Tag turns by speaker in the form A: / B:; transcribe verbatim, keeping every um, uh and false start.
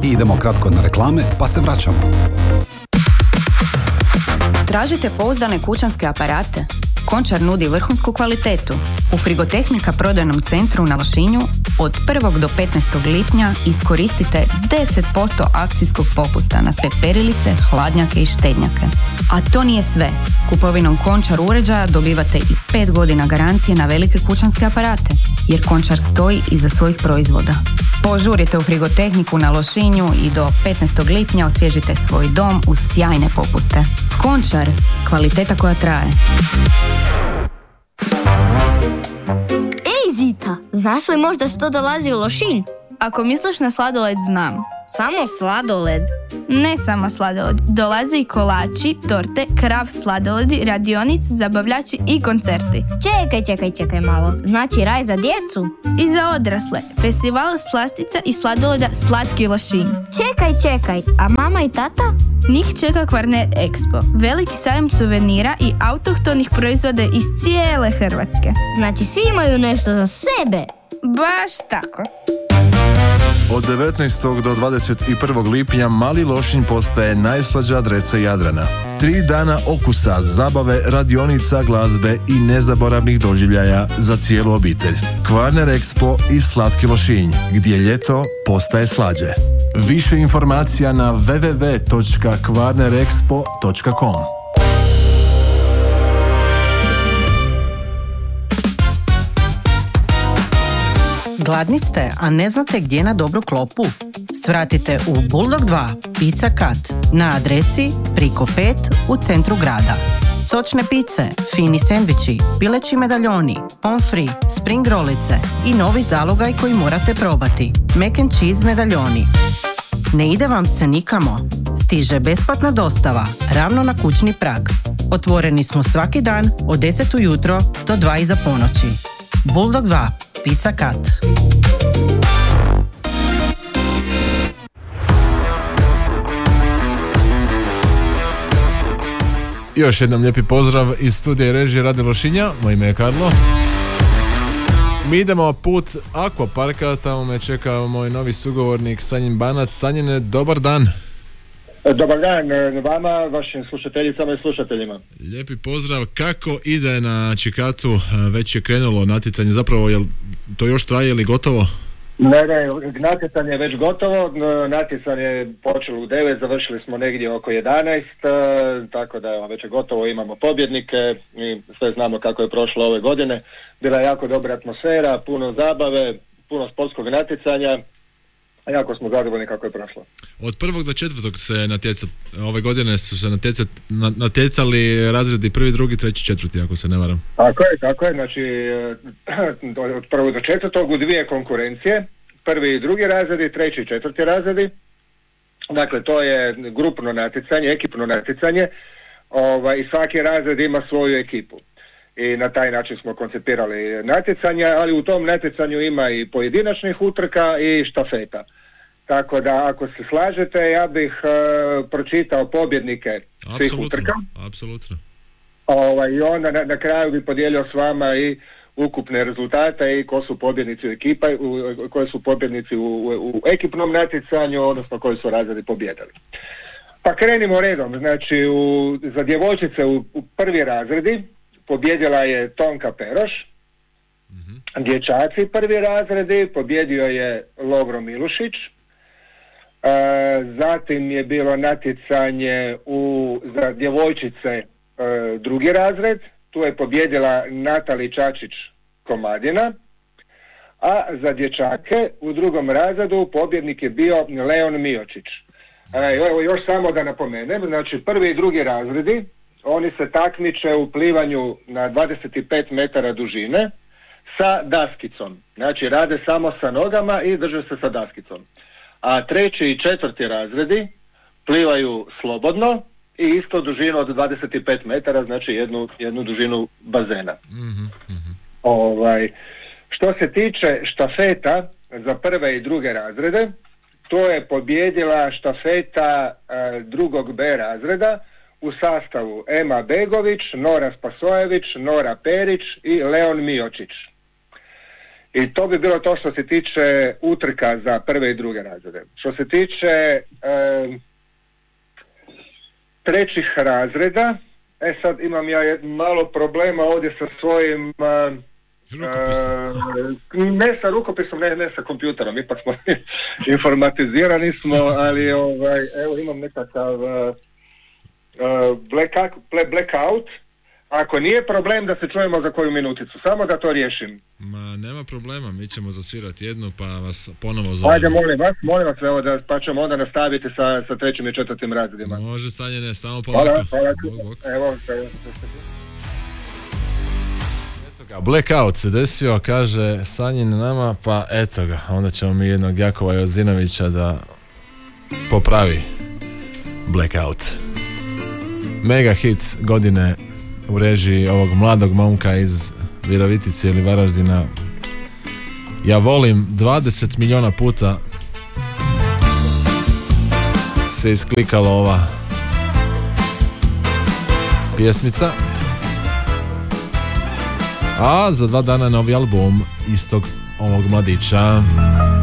A: I idemo kratko na reklame, pa se vraćamo.
B: Tražite pouzdane kućanske aparate? Končar nudi vrhunsku kvalitetu. U Frigotehnika prodajnom centru na Lošinju od prvog do petnaestog lipnja iskoristite deset posto akcijskog popusta na sve perilice, hladnjake i štednjake. A to nije sve. Kupovinom Končar uređaja dobivate i pet godina garancije na velike kućanske aparate, jer Končar stoji iza svojih proizvoda. Požurite u Frigotehniku na Lošinju i do petnaestog lipnja osvježite svoj dom uz sjajne popuste. Končar, kvaliteta koja traje.
C: Ej Zita, znaš li možda što dolazi u Lošinj?
D: Ako misliš na sladoled, znam.
C: Samo sladoled?
D: Ne samo sladoled. Dolaze i kolači, torte, krav sladoledi, radionice, zabavljači i koncerti.
C: Čekaj, čekaj, čekaj malo. Znači raj za djecu?
D: I za odrasle. Festival slastica i sladoleda Slatki Lošinj.
C: Čekaj, čekaj. A mama i tata?
D: Njih čeka Kvarner Expo. Veliki sajam suvenira i autohtonih proizvoda iz cijele Hrvatske.
C: Znači svi imaju nešto za sebe?
D: Baš tako.
E: Od devetnaestog do dvadeset prvog lipnja Mali Lošinj postaje najslađa adresa Jadrana. Tri dana okusa, zabave, radionica, glazbe i nezaboravnih doživljaja za cijelu obitelj. Kvarner Expo i Slatki Lošinj, gdje ljeto postaje slađe. Više informacija na w w w točka kvarner expo točka com.
F: Gladni ste, a ne znate gdje na dobru klopu? Svratite u Bulldog dva Pizza Cut na adresi Priko pet u centru grada. Sočne pice, fini sendviči, pileći medaljoni, pomfri, spring rolice i novi zalogaj koji morate probati. Mac and cheese medaljoni. Ne ide vam se nikamo. Stiže besplatna dostava, ravno na kućni prag. Otvoreni smo svaki dan od deset ujutro do dva iza ponoći. Bulldog dva Pizza Cut.
G: Još jednom lijepi pozdrav iz studija i režije Radio Lošinja. Moje ime je Karlo. Mi idemo put Aquaparka, tamo me čeka moj novi sugovornik Sanjin Banac. Sanjine, dobar dan.
H: Dobar dan vama, vašim slušateljicama i slušateljima.
G: Lijepi pozdrav. Kako ide na Čikatu? Već je krenulo natjecanje, zapravo je to još traje ili gotovo?
H: Ne, ne, natjecanje je već gotovo, natjecanje je počelo u devet, završili smo negdje oko jedanaest, tako da evo, već je gotovo, imamo pobjednike i sve znamo kako je prošlo ove godine. Bila je jako dobra atmosfera, puno zabave, puno sportskog natjecanja. A jako smo zadovoljni kako je prošlo.
G: Od prvog do četvrtog se natjeca, ove godine su se natjeca, natjecali razredi prvi, drugi, treći, četvrti, ako se ne varam.
H: Tako je, tako je, znači od prvog do četvrtog u dvije konkurencije, prvi i drugi razredi, treći i četvrti razredi. Dakle, to je grupno natjecanje, ekipno natjecanje, ovaj, i svaki razred ima svoju ekipu. I na taj način smo koncipirali natjecanja, ali u tom natjecanju ima i pojedinačnih utrka i štafeta. Tako da ako se slažete, ja bih uh, pročitao pobjednike svih utrka.
G: Apsolutno.
H: Ovaj, I onda na, na kraju bih podijelio s vama i ukupne rezultate i ko su pobjednici u ekipa, u, koji su pobjednici u, u, u ekipnom natjecanju, odnosno koji su razredi pobjedili. Pa krenimo redom. Znači, u, za djevojčice u, u prvi razredi pobjedila je Tonka Peroš, mm-hmm. Dječaci prvi razredi, pobjedio je Lovro Milušić, e, zatim je bilo natjecanje u, za djevojčice e, drugi razred, tu je pobjedila Natali Čačić Komadina, a za dječake u drugom razredu pobjednik je bio Leon Miočić. E, evo još samo da napomenem, znači prvi i drugi razredi, oni se takmiče u plivanju na dvadeset pet metara dužine sa daskicom. Znači rade samo sa nogama i drže se sa daskicom. A treći i četvrti razredi plivaju slobodno i isto dužinu od dvadeset pet metara, znači jednu, jednu dužinu bazena. Mm-hmm. Ovaj, što se tiče štafeta za prve i druge razrede, to je pobjedila štafeta e, drugog B razreda u sastavu Ema Begović, Nora Spasojević, Nora Perić i Leon Miočić. I to bi bilo to što se tiče utrka za prve i druge razrede. Što se tiče e, trećih razreda, e sad imam ja jed, malo problema ovdje sa svojim e, e, ne sa rukopisom, ne, ne sa kompjuterom, ipak smo informatizirani smo, ali ovaj, evo imam nekakav e, blackout, blackout. Ako nije problem da se čujemo za koju minuticu, samo da to riješim.
G: Ma nema problema, mi ćemo zasvirati jednu pa vas ponovo zovemo.
H: Ajde, molim vas, molim vas, evo da, pa ćemo onda nastaviti sa, sa trećim i četvrtim razredima.
G: Može, Sanjine, samo polako.
H: Hvala, hvala.
G: Bog, bog.
H: Evo, evo.
G: Eto ga, blackout se desio, kaže Sanjin nama, pa eto ga, onda ćemo mi jednog Jakova Jozinovića da popravi blackout. Mega hit godine u režiji ovog mladog momka iz Virovitice ili Varaždina. Ja volim dvadeset milijuna puta se isklikala ova pjesmica. A za dva dana novi album istog ovog mladića.